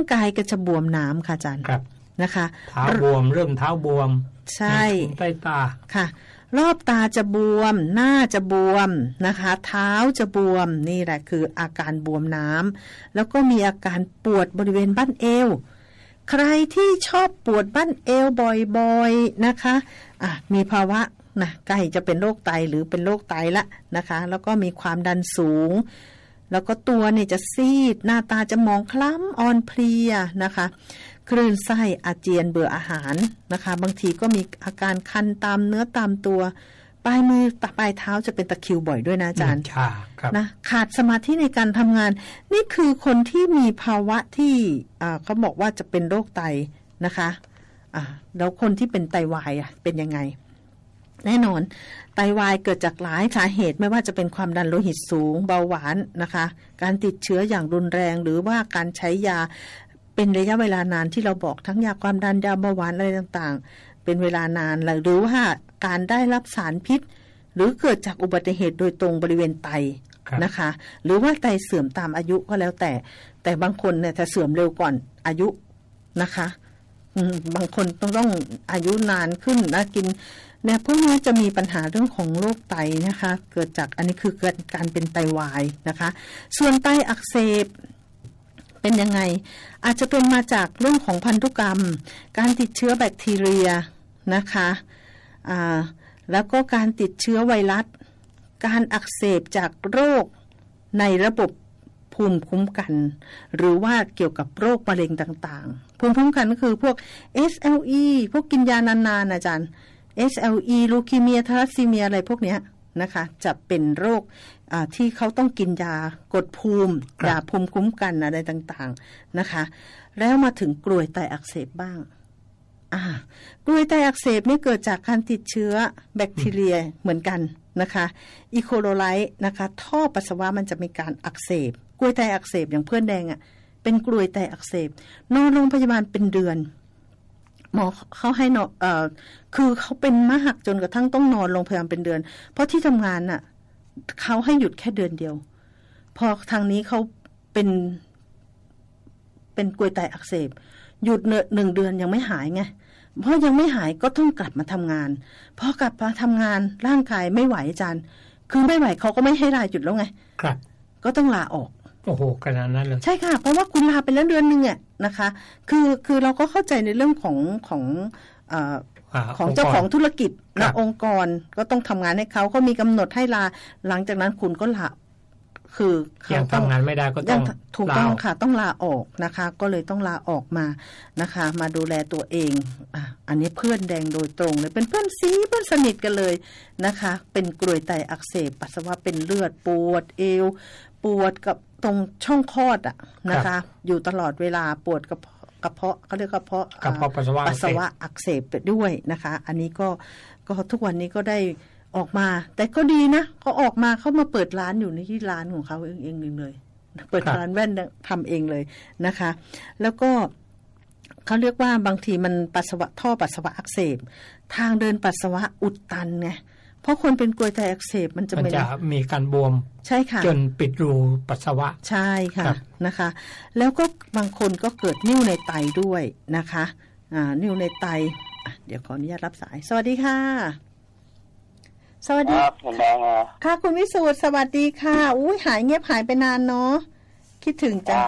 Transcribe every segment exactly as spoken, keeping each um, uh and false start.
กายก็จะบวมน้ำค่ะอาจารย์นะคะเท้าบวมเริ่มเท้าบวมใช่ใต้ตาค่ะรอบตาจะบวมหน้าจะบวมนะคะเท้าจะบวมนี่แหละคืออาการบวมน้ำแล้วก็มีอาการปวดบริเวณบั้นเอวใครที่ชอบปวดบั้นเอวบ่อยๆนะคะอ่ะมีภาวะนะใกล้จะเป็นโรคไตหรือเป็นโรคไตละนะคะแล้วก็มีความดันสูงแล้วก็ตัวเนี่ยจะซีดหน้าตาจะมองคล้ำอ่อนเพลียนะคะคลื่นไส้อาเจียนเบื่ออาหารนะคะบางทีก็มีอาการคันตามเนื้อตามตัวปลายมือปลายเท้าจะเป็นตะคริวบ่อยด้วยนะอาจารย์นะขาดสมาธิในการทำงานนี่คือคนที่มีภาวะที่เขาบอกว่าจะเป็นโรคไตนะคะอ่าแล้วคนที่เป็นไตวายอ่ะเป็นยังไงแน่นอนไตวายเกิดจากหลายสาเหตุไม่ว่าจะเป็นความดันโลหิตสูงเบาหวานนะคะการติดเชื้ออย่างรุนแรงหรือว่าการใช้ยาเป็นระยะเวลานานที่เราบอกทั้งยาความดันยาเบาหวานอะไรต่างๆเป็นเวลานานหรือว่าการได้รับสารพิษหรือเกิดจากอุบัติเหตุโดยตรงบริเวณไตนะคะหรือว่าไตเสื่อมตามอายุก็แล้วแต่แต่บางคนเนี่ยจะเสื่อมเร็วก่อนอายุนะคะบางคนต้องต้องอายุนานขึ้นนะกินเนี่ยพวกนี้จะมีปัญหาเรื่องของโรคไตนะคะเกิดจากอันนี้คือเกิดการเป็นไตวายนะคะส่วนไตอักเสบเป็นยังไงอาจจะเป็นมาจากเรื่องของพันธุกรรมการติดเชื้อแบคทีเรียนะคะอ่าแล้วก็การติดเชื้อไวรัสการอักเสบจากโรคในระบบภูมิคุ้มกันหรือว่าเกี่ยวกับโรคมะเร็งต่างๆภูมิคุ้มกันก็คือพวก เอส แอล อี พวกกินยานานๆอาจารย์ เอส แอล อี ลูคีเมียทาลัสซีเมียอะไรพวกเนี้ยนะคะจะเป็นโรคที่เขาต้องกินยากดภูมิยาภูมิคุ้มกันอะไรต่างๆนะคะแล้วมาถึงกรวยไตอักเสบบ้างอ่ากรวยไตอักเสบนี่เกิดจากการติดเชื้อแบคทีเรียเหมือนกันนะคะอีโคโลไลต์นะคะท่อปัสสาวะมันจะมีการอักเสบกรวยไตอักเสบอย่างเพื่อนแดงอ่ะเป็นกรวยไตอักเสบนอนโรงพยาบาลเป็นเดือนหมอเขาให้นอนเอ่อคือเขาเป็นมากจนกระทั่งต้องนอนโรงพยาบาลเป็นเดือนเพราะที่ทำงานน่ะเขาให้หยุดแค่เดือนเดียวพอทางนี้เขาเป็นเป็นกรวยไตอักเสบหยุดหนึ่งเดือนยังไม่หายไงเพราะยังไม่หายก็ต้องกลับมาทำงานพอกลับมาทำงานร่างกายไม่ไหวอาจารย์คือไม่ไหวเขาก็ไม่ให้ลาหยุดแล้วไงครับก็ต้องลาออกโอ้โหขนาดนั้นเลยใช่ค่ะเพราะว่าคุณลาไปแล้วเดือนนึงอ่ะนะคะคือคือเราก็เข้าใจในเรื่องของของเอ่อของเจ้าของธุรกิจและองค์กรก็ต้องทำงานให้เขาก็มีกำหนดให้ลาหลังจากนั้นคุณก็ลาคือยังทำงานไม่ได้ก็ต้องถูกต้องค่ะต้องลาออกนะคะก็เลยต้องลาออกมานะคะมาดูแลตัวเองอ่ะอันนี้เพื่อนแดงโดยตรงเลยเป็นเพื่อนซีเพื่อนสนิทกันเลยนะคะเป็นกรวยไตอักเสบปัสสาวะเป็นเลือดปวดเอวปวดกับตรงช่องคลอดอ่ะนะคะอยู่ตลอดเวลาปวดกับกระเพาะเขาเรียกกระเพาะกระเพาะปัสสาวะปัสสาวะอักเสบไปด้วยนะคะอันนี้ก็ก็ทุกวันนี้ก็ได้ออกมาแต่ก็ดีนะเขาออกมาเขามาเปิดร้านอยู่ในที่ร้านของเขาเองเองเลยเปิดร้านแว่นทำเองเลยนะคะแล้วก็เขาเรียกว่าบางทีมันปัสสาวะท่อปัสสาวะอักเสบทางเดินปัสสาวะอุดตันไงเพราะคนเป็นกรวยไตอักเสบมันจะมันจะมีการบวมใช่ค่ะจนปิดรูปัสสาวะใช่ค่ะนะคะแล้วก็บางคนก็เกิดนิ่วในไตด้วยนะคะอ่านิ่วในไตเดี๋ยวขออนุญาตรับสายสวัสดีค่ะสวัสดีครับคุณแดงค่ะคุณวิสูตรสวัสดีค่ะอุ้ยหายเงียบหายไปนานเนาะคิดถึงจัง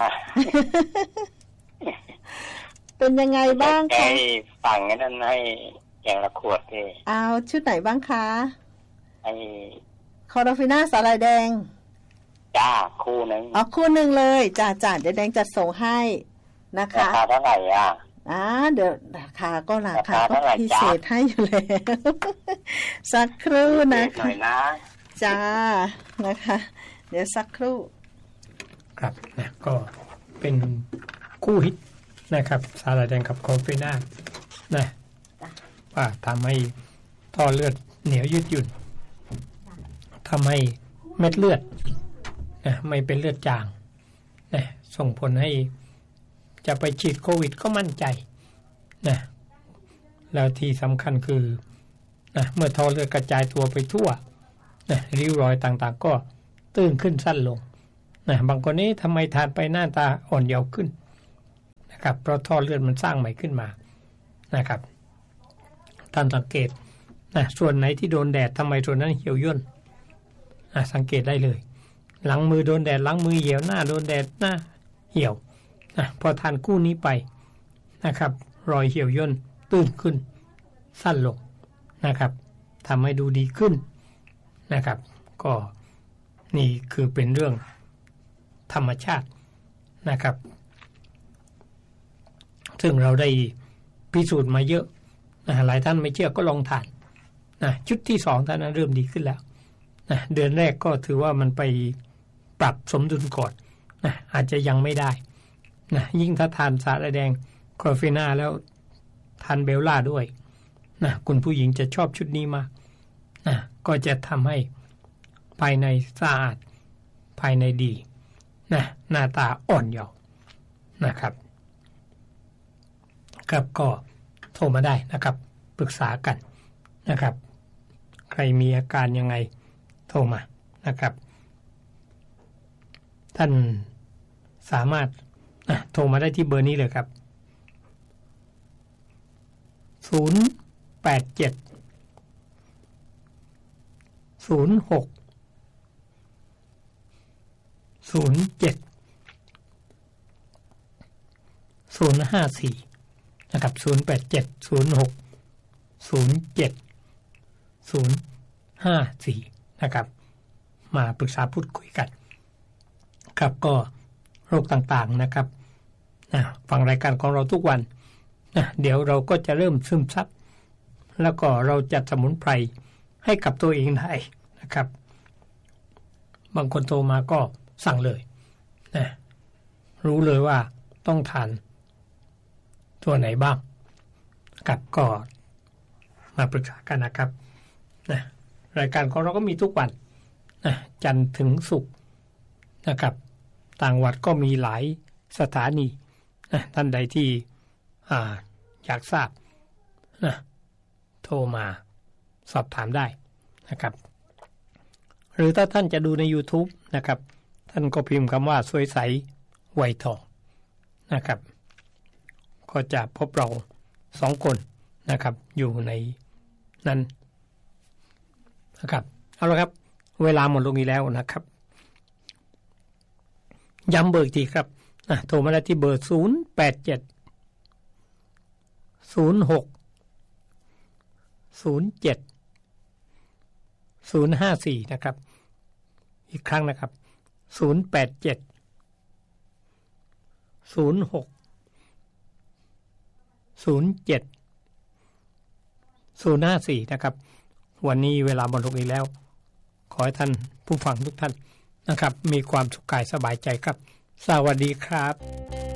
เป็นยังไงบ้างคะฝั่งนั้นให้อย่างละขวดเลยเอาชุดไหนบ้างคะไอ้คอร์ฟิน่าสาหร่ายแดงจ้าคู่นึงอ๋อคู่นึงเลยจ้าจ้าเดี๋ยวแดงจัดส่งให้นะคะราคาเท่าไหร่อ่ะอ่าเดี๋ยวราคาก็ราคาก็พิเศษให้อยู่แล้วสักครู่นะคะนะจ้านะคะเดี๋ยวสักครู่ครับนะก็เป็นคู่ฮิตนะครับสาหร่ายแดงกับคอร์ฟิน่านะว่าทำให้ท่อเลือดเหนียวยืดหยุ่นทำให้เม็ดเลือดนะไม่เป็นเลือดจางนะส่งผลให้จะไปฉีดโควิดก็มั่นใจนะแล้วที่สำคัญคือนะเมื่อท่อเลือดกระจายตัวไปทั่วนะริ้วรอยต่างๆก็ตื้นขึ้นสั้นลงนะบางคนนี้ทำไมทานไปหน้าตาอ่อนเยาว์ขึ้นนนะครับเพราะท่อเลือดมันสร้างใหม่ขึ้นมานะครับท่านสังเกตนะส่วนไหนที่โดนแดดทำไมส่วนนั้นเหี่ยวย่นนะสังเกตได้เลยหลังมือโดนแดดหลังมือเหี่ยวหน้าโดนแดดหน้าเหี่ยวนะพอทานคู่นี้ไปนะครับรอยเหี่ยวย่นตื้นขึ้นสั้นลงนะครับทำให้ดูดีขึ้นนะครับก็นี่คือเป็นเรื่องธรรมชาตินะครับซึ่งเราได้พิสูจน์มาเยอะนะหลายท่านไม่เชื่อก็ลองทานนะชุดที่สองท่านเริ่มดีขึ้นแล้วนะเดือนแรกก็ถือว่ามันไปปรับสมดุลก่อนนะอาจจะยังไม่ได้นะยิ่งถ้าทานสาหร่ายแดงคลอฟีน่าแล้วทานเบลล่าด้วยนะคุณผู้หญิงจะชอบชุดนี้มากนะก็จะทำให้ภายในสะอาดภายในดีนะหน้าตาอ่อนเยาว์นะครับครับก็โทรมาได้นะครับปรึกษากันนะครับใครมีอาการยังไงโทรมานะครับท่านสามารถนะโทรมาได้ที่เบอร์นี้เลยครับศูนย์ แปด เจ็ด ศูนย์ หก ศูนย์ เจ็ด ศูนย์ ห้า สี่นะครับศูนย์ แปด เจ็ด ศูนย์ หก ศูนย์ เจ็ด ศูนย์ ห้า สี่นะครับมาปรึกษาพูดคุยกันครับก็โรคต่างๆนะครับนะฟังรายการของเราทุกวันนะเดี๋ยวเราก็จะเริ่มซึมซับแล้วก็เราจัดสมุนไพรให้กับตัวเองได้นะครับบางคนโทรมาก็สั่งเลยนะรู้เลยว่าต้องทานตัวไหนบ้างกับก็มาปรึกษากันนะครับนะรายการของเราก็มีทุกวันนะจันทร์ถึงศุกร์นะครับต่างวัดก็มีหลายสถานีนะท่านใดที่อ่าอยากทราบนะโทรมาสอบถามได้นะครับหรือถ้าท่านจะดูใน YouTube นะครับท่านก็พิมพ์คำว่าสวยใสไวทองนะครับก็จะพบเราสองคนนะครับอยู่ในนั้นนะครับเอาละครับเวลาหมดลงอีกแล้วนะครับย้ำเบอร์อีกทีครับนะโทรมาได้ที่เบอร์ศูนย์ แปด เจ็ด ศูนย์ หก ศูนย์ เจ็ด ศูนย์ ห้า สี่นะครับอีกครั้งนะครับศูนย์ แปด เจ็ด ศูนย์ หก ศูนย์ เจ็ด ศูนย์ ห้า สี่นะครับวันนี้เวลาหมดลงอีกแล้วขอให้ท่านผู้ฟังทุกท่านนะครับมีความสุขกายสบายใจครับสวัสดีครับ